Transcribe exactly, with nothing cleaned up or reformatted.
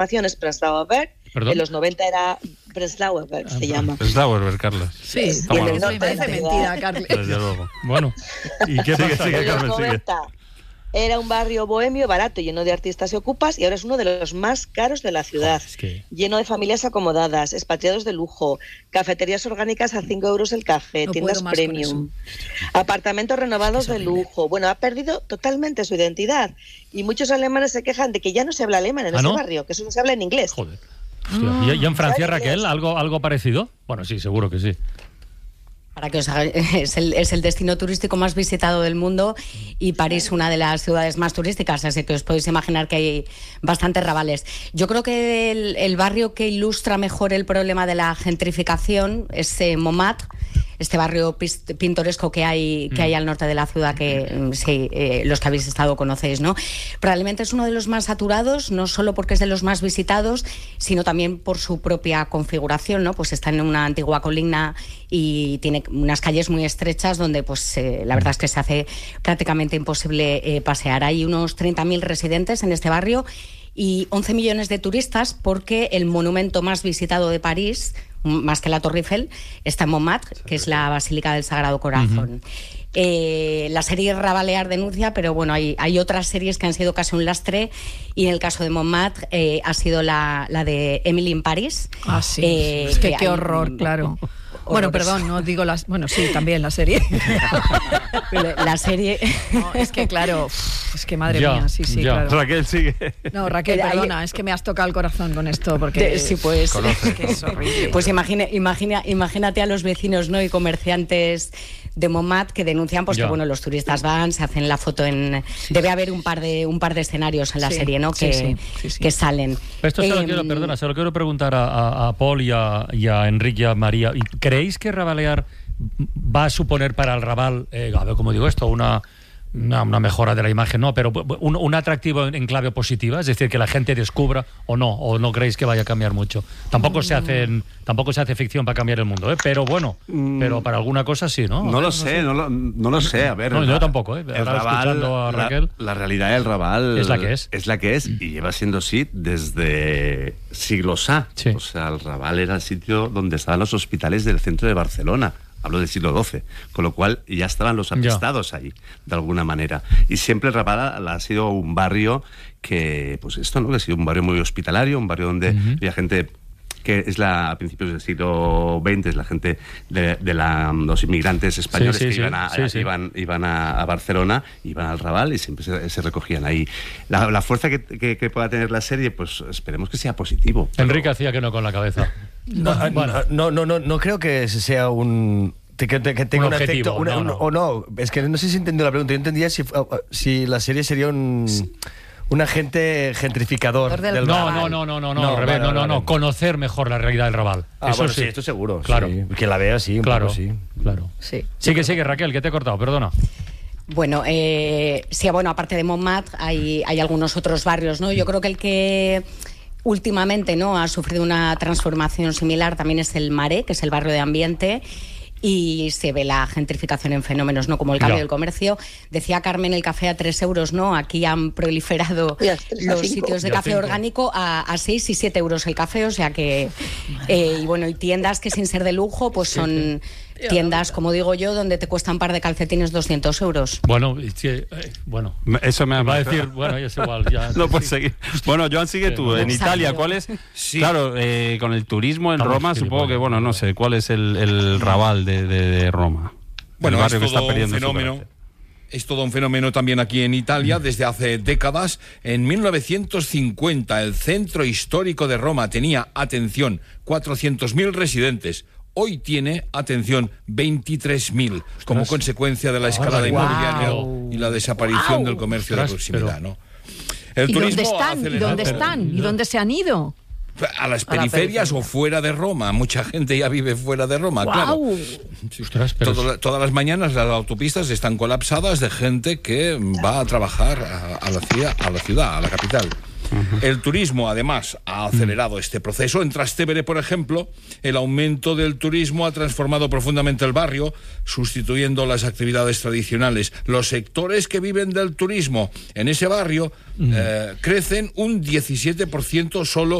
es Prenzlauer Berg. En los noventa era Prenzlauer Berg, ah, se llama. Prenzlauer Berg, Carlos. Sí, sí, y en el norte parece mentira, Carlos. Desde luego. Bueno, ¿y qué sigue, pasa? Sigue, Carmen, sigue. Era un barrio bohemio, barato, lleno de artistas y ocupas, y ahora es uno de los más caros de la ciudad. Oh, es que... Lleno de familias acomodadas, expatriados de lujo, cafeterías orgánicas a cinco euros el café, no tiendas premium, apartamentos renovados de lujo. Bueno, ha perdido totalmente su identidad. Y muchos alemanes se quejan de que ya no se habla alemán en ¿Ah, ese no? barrio, que solo se habla en inglés. Joder. ¿Y, ¿Y en Francia, Raquel, algo, algo parecido? Bueno, sí, seguro que sí. Para que os haga, es, el, es el destino turístico más visitado del mundo y París una de las ciudades más turísticas, así que os podéis imaginar que hay bastantes rabales. Yo creo que el, el barrio que ilustra mejor el problema de la gentrificación es eh, Montmartre, este barrio pintoresco que hay que hay al norte de la ciudad, que sí, eh, los que habéis estado conocéis, ¿no? Probablemente es uno de los más saturados, no solo porque es de los más visitados, sino también por su propia configuración, ¿no? Pues está en una antigua colina y tiene unas calles muy estrechas donde, pues, eh, la verdad es que se hace prácticamente imposible eh, pasear. Hay unos treinta mil residentes en este barrio y once millones de turistas, porque el monumento más visitado de París, más que la Torre Eiffel, está en Montmartre, que es la Basílica del Sagrado Corazón. Uh-huh. Eh, la serie Rabalear denuncia, pero bueno, hay, hay otras series que han sido casi un lastre, y en el caso de Montmartre eh, ha sido la, la de Emily in Paris. Ah, sí, eh, es que, que qué hay, horror, claro. Bueno, horrores. Perdón, no digo las... Bueno, sí, también la serie. La serie... No, es que claro, es que madre ya, mía, sí, sí, ya. claro. Raquel, sigue. No, Raquel, perdona, es que me has tocado el corazón con esto, porque... Sí, pues... Es que es horrible. Pues imagine, imagina, imagínate a los vecinos, ¿no?, y comerciantes de Montmartre que denuncian, pues ya. que bueno, los turistas van, se hacen la foto en... Sí. Debe haber un par de un par de escenarios en la sí. serie, ¿no?, que, sí, sí. Sí, sí. que salen. Esto se eh, lo quiero, perdona, se lo quiero preguntar a, a, a Paul y a, y a Enrique y a María. ¿Creéis que Rabalear va a suponer para el Raval, eh, a ver cómo digo esto, una... Una, una mejora de la imagen, no, pero un, un atractivo en, en clave positiva, es decir, que la gente descubra, o no, o no creéis que vaya a cambiar mucho? Tampoco mm. se hacen, tampoco se hace ficción para cambiar el mundo, ¿eh? Pero bueno, mm. pero para alguna cosa sí, ¿no? No lo sé, no lo, no lo sé, a ver. No, yo tampoco, ¿eh? El Raval, a Raquel, la, la realidad del Raval es la que es. Es la que es, y lleva siendo así desde siglos A. Sí. O sea, el Raval era el sitio donde estaban los hospitales del centro de Barcelona. Hablo del siglo doce, con lo cual ya estaban los apestados ya. ahí, de alguna manera. Y siempre el Raval ha sido un barrio que, pues esto, ¿no? Que ha sido un barrio muy hospitalario, un barrio donde uh-huh. había gente que es la a principios del siglo veinte, es la gente de, de la, los inmigrantes españoles sí, sí, que sí, iban, a, sí, sí. iban, iban a, a Barcelona, iban al Raval y siempre se, se recogían ahí. La, la fuerza que, que, que pueda tener la serie, pues esperemos que sea positivo. Pero... Enrique hacía que no con la cabeza. No, bueno. no, no, no, no creo que sea un... Que, que tenga un, un efecto una, no, no. o no, es que no sé si entendió la pregunta. Yo entendía si, si la serie sería un... Sí. Un agente gentrificador del, del no, Raval. No, no, no, no, no, no, revés, no, no, no, conocer mejor la realidad del Raval. Ah, Eso bueno, sí. sí, esto seguro. Claro. Sí. Que la vea, sí, un claro, poco, sí. Claro. Sí. Sigue, sigue, Raquel, que te he cortado, perdona. Bueno, eh, sí, bueno, aparte de Montmartre hay, hay algunos otros barrios, ¿no? Yo creo que el que últimamente, ¿no?, ha sufrido una transformación similar también es el Marais, que es el barrio de ambiente. Y se ve la gentrificación en fenómenos, ¿no?, como el cambio no. del comercio. Decía Carmen, el café a tres euros, ¿no? Aquí han proliferado los sitios de café orgánico a, a seis y siete euros el café, o sea que... Eh, y bueno, y tiendas que sin ser de lujo, pues son... tiendas, como digo yo, donde te cuesta un par de calcetines doscientos euros. Bueno, sí, eh, bueno. Eso me va a decir, bueno, es igual. Ya, no puedes sí. seguir. Bueno, Joan, sigue sí, tú. No, en Italia, ¿cuál es? Sí. Claro, eh, con el turismo en Estamos Roma, supongo que, bueno, no sé, ¿cuál es el, el Raval de, de, de Roma? Bueno, el barrio es que todo está perdiendo un fenómeno. Es todo un fenómeno también aquí en Italia desde hace décadas. En mil novecientos cincuenta, el centro histórico de Roma tenía, atención, cuatrocientos mil residentes. Hoy tiene, atención, veintitrés mil, como consecuencia de la escalada inmobiliaria wow. y la desaparición wow. del comercio Ostras, de proximidad, pero... ¿no? El ¿Y turismo dónde están? ¿Y dónde están? ¿Y dónde se han ido? A las periferias o fuera de Roma. Mucha gente ya vive fuera de Roma, wow. claro. Sí. Ostras, pero... Todo, todas las mañanas las autopistas están colapsadas de gente que va a trabajar a, a, la, ciudad, a la ciudad, a la capital. Uh-huh. El turismo, además, ha acelerado uh-huh. este proceso. En Trastevere, por ejemplo, el aumento del turismo ha transformado profundamente el barrio, sustituyendo las actividades tradicionales. Los sectores que viven del turismo en ese barrio uh-huh. eh, crecen un diecisiete por ciento solo